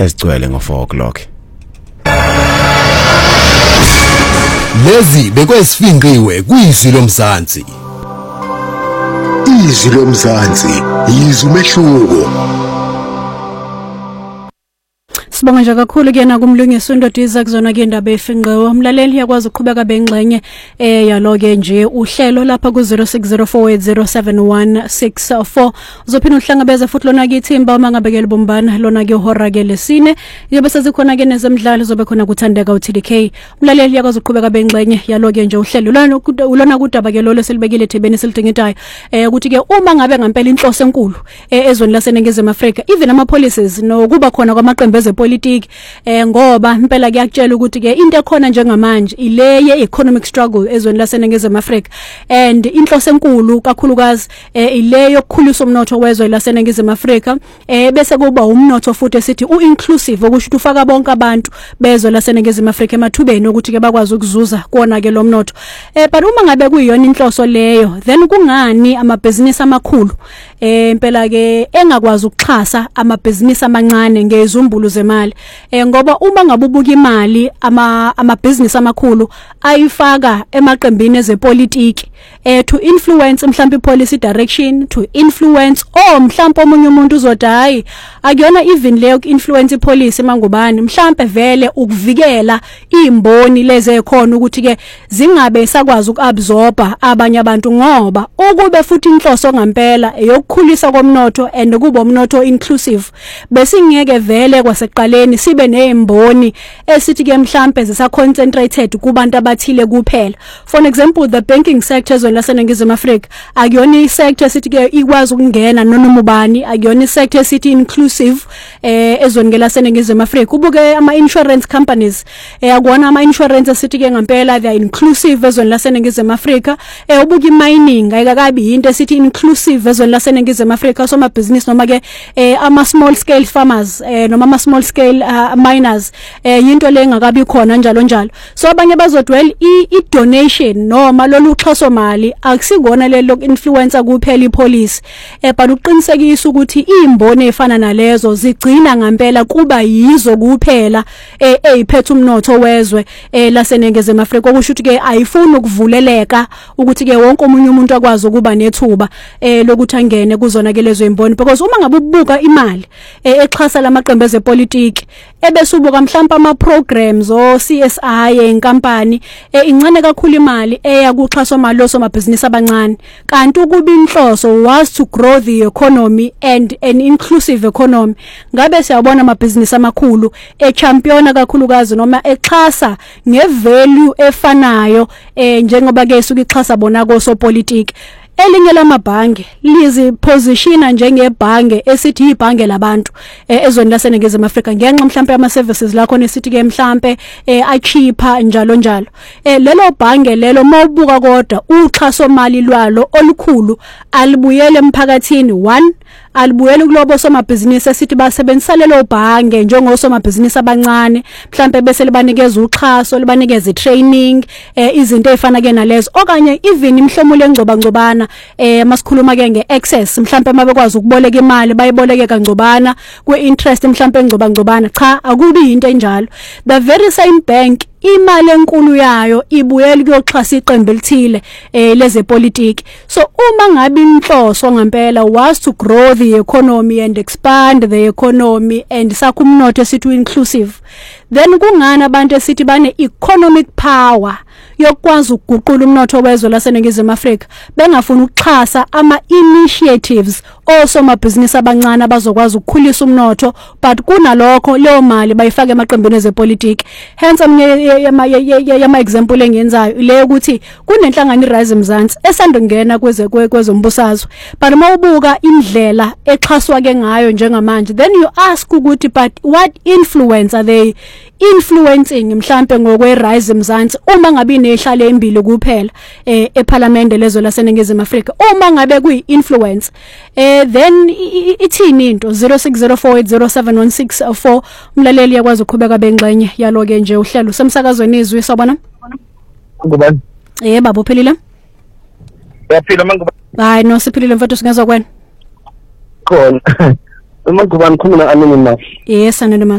esicwele ngo4 o'clock. Lezi bekwesifinqiwe kuyizwi lomzansi. Izwi lomzansi yizwi umehluko. Sibonga nje kakhulu kuyena kumlungisi uNdodiza kuzona ke indaba efinqiwe. Umlaleli yakwazi ukuqhubeka bengxenye yalo ke nje uhlelo lapha ku 0604807164 uzophina uhlangabeza futhi lona ke ithimba uma ngabekela bombana lona ke uhora ke lesine yobe sezikhona ke nezemidlalo zobe khona kuthandeka uTDK. Umlaleli yakwazi ukuqhubeka bengxenye yalo ke nje uhlelo lona kudaba ke lo lesilibekile thebeni silidingitayo ukuthi ke uma ngabe ngempela inhloso enkulu ezweni laseNingizimu Afrika even ama policies nokuba khona kwamaqembu ezepolitiki ngoba impela kuyakutshela ukuthi ke into ekhona njengamanje ile ye-economic struggle ezweni laseNingizimu Afrika and inhloso enkulu kakhulukazi ile yokukhulisa umnotho wezwe laseNingizimu Afrika bese kuba umnotho futhi esithi u-inclusive okusho ukuthi ufaka bonke abantu bezwe laseNingizimu Afrika emathubeni ukuthi ke bakwazi ukuzuza kuona ke lo mnotho but uma ngabe kuyiyona inhloso leyo then kungani amabhizinisi amakhulu impela ke engakwazi ukuxhasa amabhizinisi amancane ngezumbulu zemali ngoba uma ngabubuka imali amabhizinisi amakhulu ayifaka emaqembini ezepolitiki to influence mhlawumbe policy direction, to influence mhlawumbe omunye umuntu uzodayi akuyona even leyo influence policy mangubani mhlawumbe vele ukuvikela imboni lezi ekhona ukuthi ke zingabe sakwazi ukuabsorba abanye abantu ngoba ukube futhi inhloso ngempela eyokukhulisa komnotho and kuba umnotho inclusive bese ngeke vele kwaseqaleni sibe nezimboni esithi ke mhlawumbe zisa-concentrated kubantu abathile kuphela. For example, the banking sector ezweni laseNingizimu Afrika akuyona i-sector esithi ke ikwazi ukungena noma ubani, akuyona i-sector esithi inclusive ezweni laseNingizimu Afrika. Ubuke ama-insurance companies akona ama-insurance esithi ke ngempela they are inclusive ezweni laseNingizimu Afrika. Ubuke i-mining ayikakabi into esithi inclusive ezweni laseNingizimu Afrika. So amabhizinisi noma ke ama-small scale farmers noma ama-small scale miners into le engakabi khona njalo njalo. So abanye bazodwela i-donation noma lolu xhaso mali akusikona lelo influencer kuphela ipolice but uqinisekisa ukuthi izimboni ezifana nalezo zigcina ngempela kuba yizo kuphela eziphethe umnotho wezwe laseNingizimu Afrika okusho ukuthi ke ayifuni ukuvuleleka ukuthi ke wonke umunye umuntu akwazi ukuba nethuba lokuthi angene kuzona ke lezo zimboni because uma ngabe ubuka imali exhasa lamaqembu ezepolitiki ebese ubuka mhlawumbe ama programs o CSI enkampani incane kakhulu imali eya kuxhaso mali losomabhizinisi abancane kanti ukuba inhloso was to grow the economy and an inclusive economy ngabe siyabona amabhizinisi amakhulu echampiona kakhulukazi noma exhasa ngevalue efanayo njengoba ke suku ixhasa bona kosopolitiki. Elinye lamabhange lizipositiona njengebhange esithi ibhange labantu ezweni laseNingizimu Afrika ngenxa mhlawumbe ama services lakho nesithi ke mhlawumbe achipa njalo njalo. Lelo bhange lelo mawubuka kodwa uxhaso mali lwalo olukhulu alibuyele emphakathini. 1 alibuyele kulobo somabhizinisi esithi basebenzisa lelo bhange njengosomabhizinisi abancane mhlawumbe bese libanikeza uxhaso libanikeza training izinto ezifana ke nalezo okanye even imhlomulo engcobangcobana masikhuluma ke ngeaccess mhlawumbe mabekwazi ukuboleka imali bayiboleke kangcobana kwe-interest mhlawumbe engcobangcobana cha akubi into enjalo. The very same bank imali enkulu yayo ibuyele kuyoxhasa iqembu elithile lezepolitiki. So uma ngabe inhloso ngempela was to grow the economy and expand the economy and sakho umnotho esithi inclusive then kungani abantu esithi bane economic power yokwazi ukuguqula umnotho wezwe laseNingizimu Afrika bengafuna ukuxhasa ama initiatives osomabhizinisi abancane abazokwazi ukukhulisa umnotho but kunalokho leyo mali bayifaka emaqembini ezepolitiki. Hence yama example engenzayo ile ukuthi kunenhlangano iRise Mzansi esandongena kwezombusazwe but mawubuka indlela exhaswa ke ngayo njengamanje then you ask ukuthi but what influence are they influencing mhlambe ngokweRise Mzansi uma ngabe inehlale embili kuphela eParliament lezo laseNingizimu Afrika uma ngabe kuyi-influence then ithini into 0604807164 umlaleli yakwazi ukuqhubeka bengxenye yalo ke nje uhlelo semsakazweni izwi sabona ngubani baba uphilile yaphila mangubani hayi no siphilile mfethu singezwa kwena khona mangubani khona anonymous yes anonymous